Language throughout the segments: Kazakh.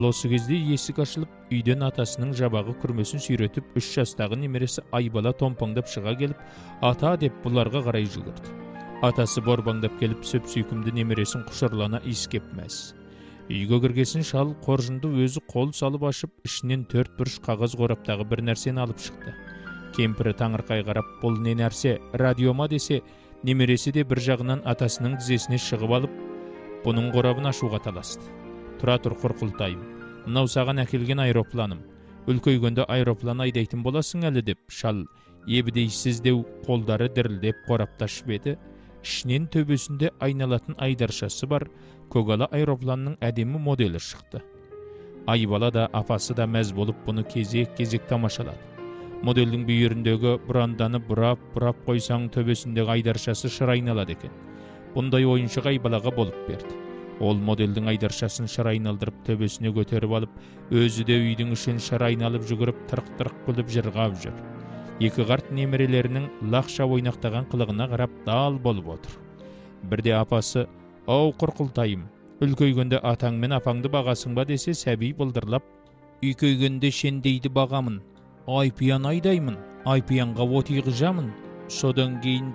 Осы кезде есік ашылып, үйден атасының жабағы күрмесін сүйретіп, 3 жастағы немересі Айбала томпаңдап шыға келіп, ата деп бұларға қарай жүгірді. Атасы борбаңдап келіп, сөп-сүйкімді немересін құшырлана иіскеп мәз. Үйге кіргесін шал қоржынды өзі қол салып ашып, ішінен 4 бұрыш қағаз қораптағы бір нәрсені алып шықты. Кемпірі таңырқай қарап, бұл не нәрсе, радиома десе, немересі де бір жағынан атасының тізесіне шығып алып, бұның қорабын ашуға таласты. Тұра тұр Құрқылтайым, мынау саған әкелген аэропланым. Үлкейгенде аэроплан айдайтын боласың әлі деп, шал ебідейсіз деу қолдары дірілдеп қорапташып еді. Ішінен төбесінде айналатын айдаршасы бар көгала аэропланның әдемі моделі шықты. Айбала да апасы да мәз болып бұны кезек-кезек тамашалады. Модельдің бүйіріндегі бұранданы бұрап қойсаң төбесіндегі айдаршасы шыр айналады екен. Бұндай ойыншық Айбалаға болып берді. Ол модельдің айдаршасын шыр айналдырып төбесіне көтеріп алып, өзі де үйдің ішін шыр айналып жүгіріп, тырқ-тырқ күліп жырғап жүр. Екі қарт немерелерінің лақша ойнақтаған қылығына қарап дал болып отыр. Бірде апасы, «Ау Құрқылтайым, үлкейгенде атаң мен апаңды бағасың ба?» десе, сәби бұлдырлап, «Үйкейгенде шендейді бағамын, айпиян айдаймын, айпиянға отиғыжамын, содан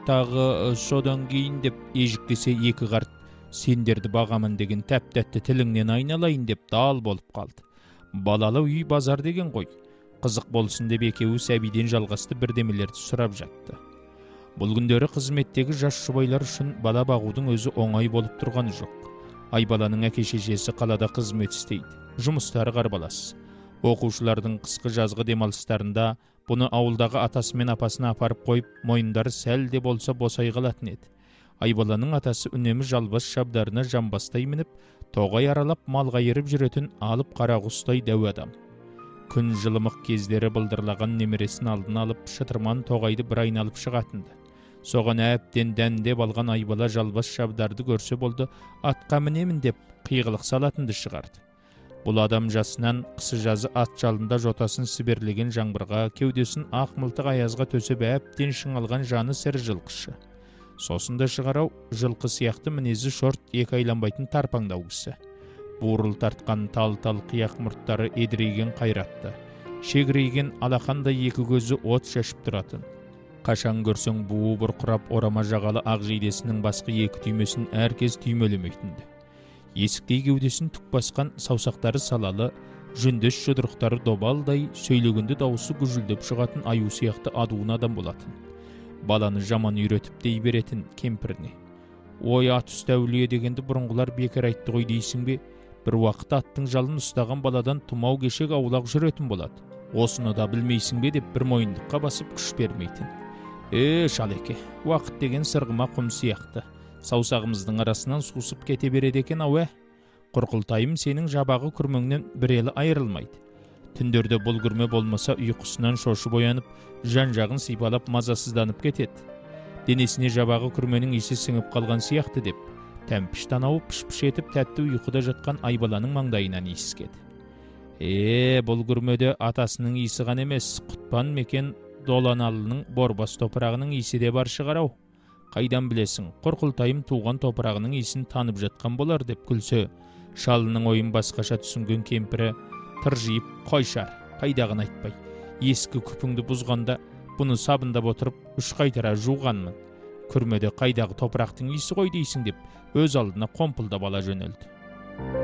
кейін деп ежіктесе екі қарт сендерді бағамын деген тәп-тәтті тіліңнен айналайын деп дал болып қалды. Балалы үй базар деген ғой. Қызық болсын деп екеуі сәбиден жалғасты бірдемелерді сұрап жатты. Бұл күндері қызметтегі жас жұбайлар үшін бала бағудың өзі оңай болып тұрғаны жоқ. Айбаланың әке-шешесі қалада қызмет істейді. Жұмыстары қарбалас. Оқушылардың қысқы жазғы демалыстарында бұны ауылдағы атасы мен апасына апарып қойып, мойындары сәл де болса босай қалатын еді. Айбаланың атасы үнемі жалбас шабдарына жамбастай мініп, тоғай аралап малға еріп жүретін алып қара құстай дәу адам. Күн жылымық кездері бұлдырлаған немересін алдын алып, шытырман тоғайды бір айналып шығатынды. Соған әбден дәндеп алған Айбала жалбас шабдарды көрсе болды, атқа мінемін деп қиғылық салатынды шығарды. Бұл адам жасынан қысы жазы ат жалында жотасын сіберлеген жаңбырға, кеудесін ақ мылтық аязға төсеп әбден шыңалған жаны сір жылқышы. Сосын да шығарау, жылқы сияқты мінезі шорт, екі айланбайтын тарпаңдау кісі. Буырыл тартқан тал-тал қияқ мұрттары едірейген қайратты. Шегірейген алақандай екі көзі от шашып тұратын. Қашан көрсең буы бұрқырап орама жағалы ақ жейдесінің басқы екі түймесін әркез түймелемейтінді. Есіктей кеудесін түк басқан саусақтары салалы, жүндес жұдырықтары добалдай, сөйлегенде дауысы гүжілдеп шығатын аю сияқты адуын адам болатын. Баланы жаман үйретіп дей беретін кемпіріне. Ой, ат үсті әулие дегенді бұрынғылар бекер айтты ғой дейсің бе? Бір уақыт аттың жалын ұстаған баладан тұмау кешек аулақ жүретін болады. Осыны да білмейсің бе деп бір мойындыққа басып күш бермейтін. Шалеке, уақыт деген сырғыма құм сияқты. Саусағымыздың арасынан сусып кете береді екен ау. Құрқылтайым сенің жабағы күрмеңнен бір елі айырылмайды. Түндерде бұл күрме болмаса ұйқысынан шошып оянып, жан-жағын сипалап мазасызданып кетеді. Денесіне жабағы күрменің иісі сіңіп қалған сияқты деп, тәмпіш танауы піш-піш етіп тәтті ұйқыда жатқан Айбаланың маңдайынан иіскеді. Бұл күрмеде атасының иісі ғана емес, Құтпан мекен Доланалының борбас топырағының иісі де бар шығарау. Қайдан білесің, Құрқылтайым туған топырағының иісін танып жатқан болар деп күлсе, шалының ойын басқаша түсінген кемпірі тыржиып, қойшар, қайдағын айтпай, ескі күпіңді бұзғанда бұны сабындап отырып үш қайтара жуғанмын. Күрмеде қайдағы топырақтың иісі ғой дейсің деп өз алдына қомпылдап ала жөнелді.